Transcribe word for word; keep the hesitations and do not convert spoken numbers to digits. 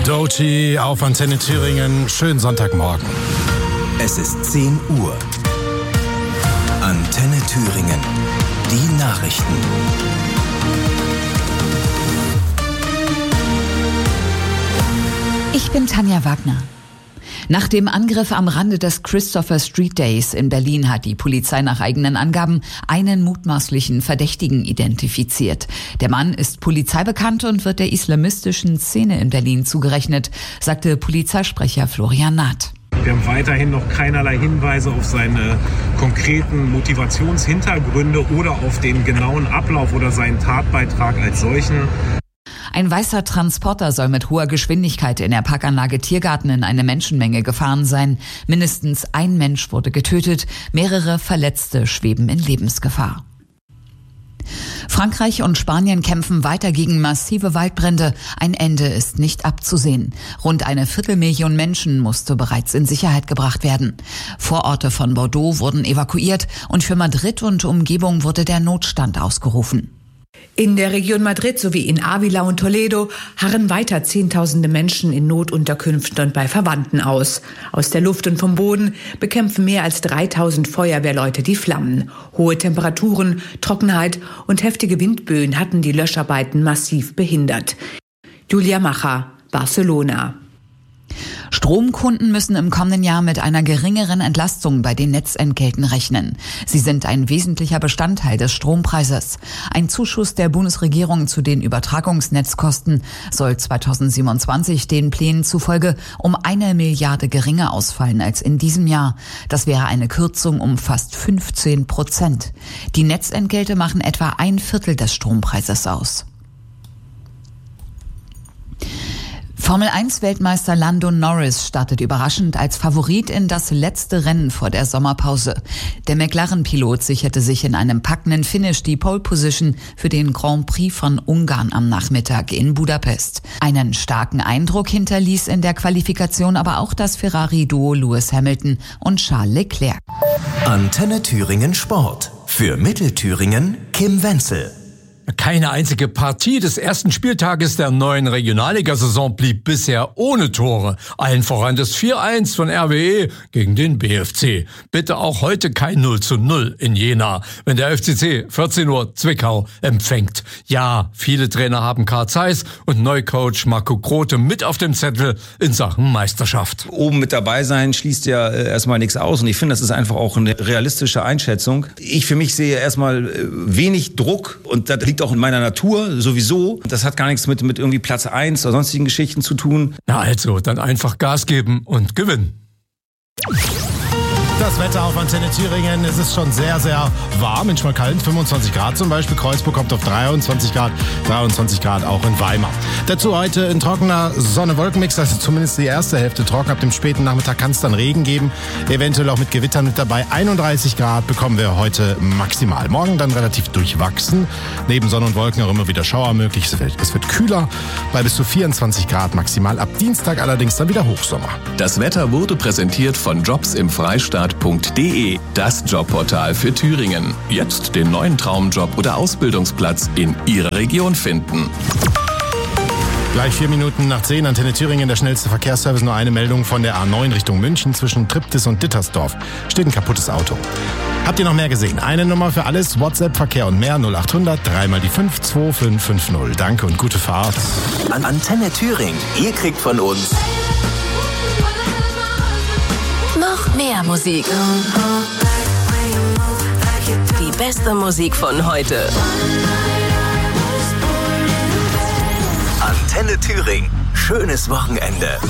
Doechii auf Antenne Thüringen. Schönen Sonntagmorgen. Es ist zehn Uhr. Antenne Thüringen. Die Nachrichten. Ich bin Tanja Wagner. Nach dem Angriff am Rande des Christopher Street Days in Berlin hat die Polizei nach eigenen Angaben einen mutmaßlichen Verdächtigen identifiziert. Der Mann ist polizeibekannt und wird der islamistischen Szene in Berlin zugerechnet, sagte Polizeisprecher Florian Naht. Wir haben weiterhin noch keinerlei Hinweise auf seine konkreten Motivationshintergründe oder auf den genauen Ablauf oder seinen Tatbeitrag als solchen. Ein weißer Transporter soll mit hoher Geschwindigkeit in der Parkanlage Tiergarten in eine Menschenmenge gefahren sein. Mindestens ein Mensch wurde getötet, mehrere Verletzte schweben in Lebensgefahr. Frankreich und Spanien kämpfen weiter gegen massive Waldbrände. Ein Ende ist nicht abzusehen. Rund eine Viertelmillion Menschen musste bereits in Sicherheit gebracht werden. Vororte von Bordeaux wurden evakuiert und für Madrid und Umgebung wurde der Notstand ausgerufen. In der Region Madrid sowie in Ávila und Toledo harren weiter Zehntausende Menschen in Notunterkünften und bei Verwandten aus. Aus der Luft und vom Boden bekämpfen mehr als dreitausend Feuerwehrleute die Flammen. Hohe Temperaturen, Trockenheit und heftige Windböen hatten die Löscharbeiten massiv behindert. Julia Macher, Barcelona. Stromkunden müssen im kommenden Jahr mit einer geringeren Entlastung bei den Netzentgelten rechnen. Sie sind ein wesentlicher Bestandteil des Strompreises. Ein Zuschuss der Bundesregierung zu den Übertragungsnetzkosten soll zweitausendsiebenundzwanzig den Plänen zufolge um eine Milliarde geringer ausfallen als in diesem Jahr. Das wäre eine Kürzung um fast fünfzehn Prozent. Die Netzentgelte machen etwa ein Viertel des Strompreises aus. Formel eins Weltmeister Lando Norris startet überraschend als Favorit in das letzte Rennen vor der Sommerpause. Der McLaren-Pilot sicherte sich in einem packenden Finish die Pole Position für den Grand Prix von Ungarn am Nachmittag in Budapest. Einen starken Eindruck hinterließ in der Qualifikation aber auch das Ferrari-Duo Lewis Hamilton und Charles Leclerc. Antenne Thüringen Sport. Für Mittelthüringen Kim Wenzel. Keine einzige Partie des ersten Spieltages der neuen Regionalligasaison blieb bisher ohne Tore. Allen voran das vier eins von R W E gegen den B F C. Bitte auch heute kein null zu null in Jena, wenn der F C C vierzehn Uhr Zwickau empfängt. Ja, viele Trainer haben Karl Zeiss und Neucoach Marco Grote mit auf dem Zettel in Sachen Meisterschaft. Oben mit dabei sein schließt ja äh, erstmal nichts aus und ich finde, das ist einfach auch eine realistische Einschätzung. Ich für mich sehe erstmal äh, wenig Druck und das liegt auch in meiner Natur sowieso. Das hat gar nichts mit, mit irgendwie Platz eins oder sonstigen Geschichten zu tun. Na also, dann einfach Gas geben und gewinnen. Das Wetter auf Antenne Thüringen, es ist schon sehr, sehr warm in Schmalkalden, fünfundzwanzig Grad zum Beispiel. Kreuzburg kommt auf dreiundzwanzig Grad, dreiundzwanzig Grad auch in Weimar. Dazu heute ein trockener Sonne-Wolken-Mix, also zumindest die erste Hälfte trocken. Ab dem späten Nachmittag kann es dann Regen geben, eventuell auch mit Gewittern mit dabei. einunddreißig Grad bekommen wir heute maximal. Morgen dann relativ durchwachsen. Neben Sonne und Wolken auch immer wieder Schauer möglich. Es wird, es wird kühler, bei bis zu vierundzwanzig Grad maximal. Ab Dienstag allerdings dann wieder Hochsommer. Das Wetter wurde präsentiert von Jobs im Freistaat punkt de, das Jobportal für Thüringen. Jetzt den neuen Traumjob oder Ausbildungsplatz in Ihrer Region finden. Gleich vier Minuten nach zehn, Antenne Thüringen, der schnellste Verkehrsservice. Nur eine Meldung von der A neun Richtung München zwischen Triptis und Dittersdorf. Steht ein kaputtes Auto. Habt ihr noch mehr gesehen? Eine Nummer für alles, WhatsApp, Verkehr und mehr, null acht hundert, drei mal die fünf, zwei fünf fünf null. Danke und gute Fahrt. An Antenne Thüringen, ihr kriegt von uns noch mehr Musik. Die beste Musik von heute. Antenne Thüringen. Schönes Wochenende.